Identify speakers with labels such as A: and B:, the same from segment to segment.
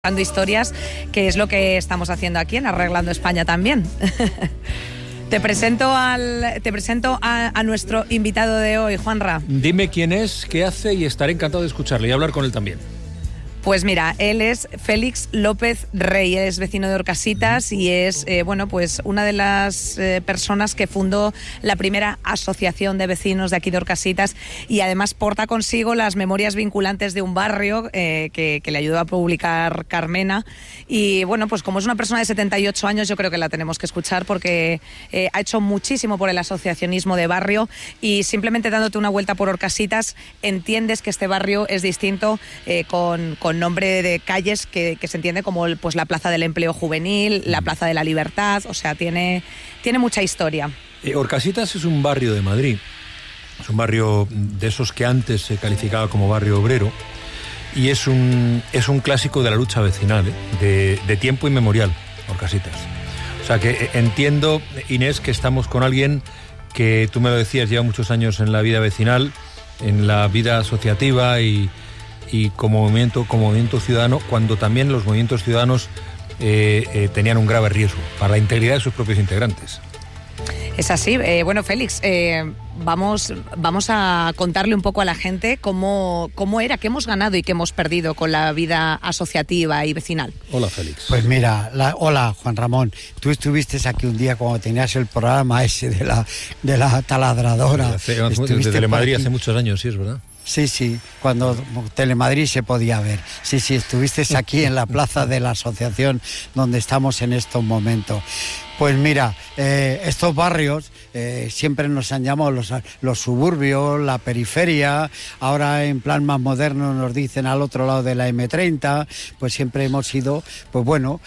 A: Contando historias, que es lo que estamos haciendo aquí en Arreglando España también. Te presento a nuestro invitado de hoy, Juanra.
B: Dime quién es, qué hace y estaré encantado de escucharle y hablar con él también.
A: Pues mira, él es Félix López Rey, es vecino de Orcasitas y es pues una de las personas que fundó la primera asociación de vecinos de aquí de Orcasitas y además porta consigo las memorias vinculantes de un barrio que le ayudó a publicar Carmena. Y bueno, pues como es una persona de 78 años, yo creo que la tenemos que escuchar porque ha hecho muchísimo por el asociacionismo de barrio y simplemente dándote una vuelta por Orcasitas entiendes que este barrio es distinto con nombre de calles que se entiende como pues la Plaza del Empleo Juvenil, la Plaza de la Libertad, o sea, tiene mucha historia.
B: Orcasitas es un barrio de Madrid, es un barrio de esos que antes se calificaba como barrio obrero y es un clásico de la lucha vecinal, de tiempo inmemorial, Orcasitas. O sea que entiendo, Inés, que estamos con alguien que, tú me lo decías, lleva muchos años en la vida vecinal, en la vida asociativa y como movimiento ciudadano, cuando también los movimientos ciudadanos tenían un grave riesgo para la integridad de sus propios integrantes.
A: Es así. Bueno, Félix, vamos a contarle un poco a la gente cómo era, qué hemos ganado y qué hemos perdido con la vida asociativa y vecinal.
B: Hola, Félix.
C: Pues mira, hola, Juan Ramón. Tú estuviste aquí un día cuando tenías el programa ese de la taladradora.
B: De Telemadrid hace muchos años, sí, es verdad.
C: Sí, cuando Telemadrid se podía ver. Sí, estuviste aquí en la plaza de la asociación donde estamos en estos momentos. Pues mira, estos barrios siempre nos han llamado los suburbios, la periferia, ahora en plan más moderno nos dicen al otro lado de la M30, pues siempre hemos sido, pues bueno,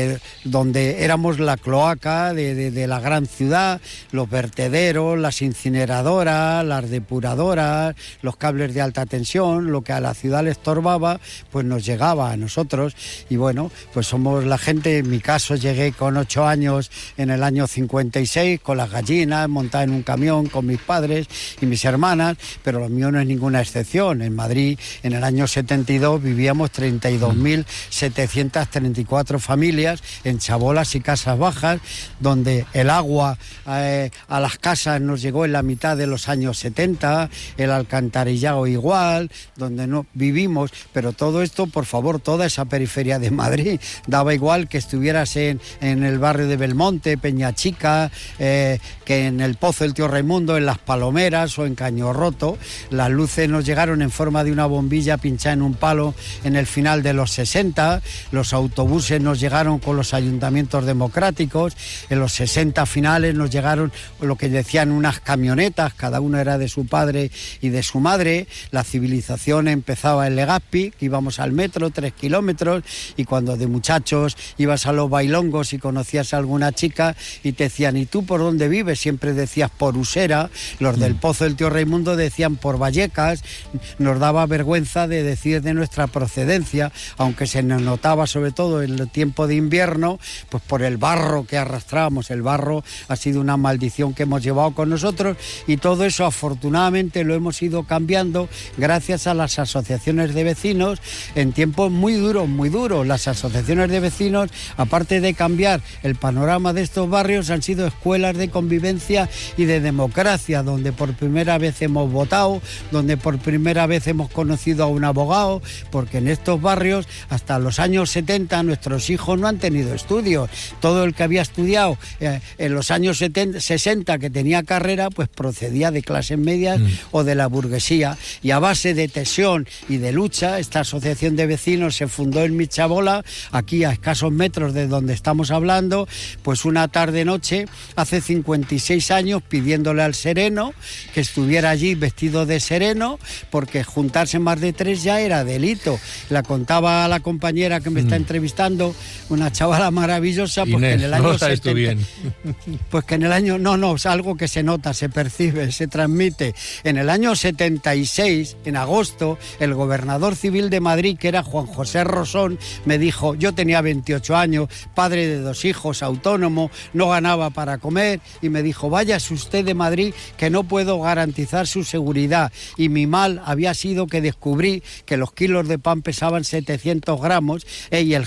C: donde éramos la cloaca de la gran ciudad, los vertederos, las incineradoras, las depuradoras, los cables de alta tensión, lo que a la ciudad le estorbaba, pues nos llegaba a nosotros y bueno, pues somos la gente, en mi caso llegué con 8 años en el año 56 con las gallinas, montada en un camión con mis padres y mis hermanas, pero lo mío no es ninguna excepción. En Madrid, en el año 72, vivíamos 32.734 familias en chabolas y casas bajas, donde el agua a las casas nos llegó en la mitad de los años 70, el alcantarillado igual, donde no vivimos, pero todo esto, por favor, toda esa periferia de Madrid, daba igual que estuvieras en el barrio de Belmonte, Peñachica, que en el Pozo del Tío Raimundo, en Las Palomeras o en Caño Roto. Las luces nos llegaron en forma de una bombilla pinchada en un palo en el final de los 60, los autobuses nos llegaron con los ayuntamientos democráticos, en los 60 finales nos llegaron lo que decían unas camionetas, cada uno era de su padre y de su madre. La civilización empezaba en Legazpi, que íbamos al metro 3 kilómetros y cuando de muchachos ibas a los bailongos y conocías a alguna chica y te decían, ¿y tú por dónde vives? Siempre decías por Usera, los del Pozo del Tío Raimundo decían por Vallecas, nos daba vergüenza de decir de nuestra procedencia, aunque se nos notaba sobre todo en el tiempo de invierno, pues por el barro que arrastrábamos. El barro ha sido una maldición que hemos llevado con nosotros y todo eso afortunadamente lo hemos ido cambiando gracias a las asociaciones de vecinos en tiempos muy duros. Las asociaciones de vecinos, aparte de cambiar el panorama de estos barrios, han sido escuelas de convivencia y de democracia, donde por primera vez hemos votado, donde por primera vez hemos conocido a un abogado, porque en estos barrios hasta los años 70 nuestros hijos no han tenido estudios. Todo el que había estudiado en los años 60 que tenía carrera, pues procedía de clases medias o de la burguesía, y a base de tensión y de lucha, esta asociación de vecinos se fundó en Michabola, aquí a escasos metros de donde estamos hablando, pues una tarde-noche, hace 56 años, pidiéndole al sereno que estuviera allí vestido de sereno, porque juntarse más de 3 ya era delito. La contaba a la compañera que me está entrevistando, una chavala maravillosa, pues
B: Inés,
C: que en el año
B: no
C: 70,
B: bien.
C: pues que en el año, no, es algo que se nota, se percibe, se transmite. En el año 76, en agosto, el gobernador civil de Madrid, que era Juan José Rosón, me dijo, yo tenía 28 años, padre de 2 hijos, autónomo, autónomo, no ganaba para comer y me dijo, váyase usted de Madrid que no puedo garantizar su seguridad. Y mi mal había sido que descubrí que los kilos de pan pesaban 700 gramos y el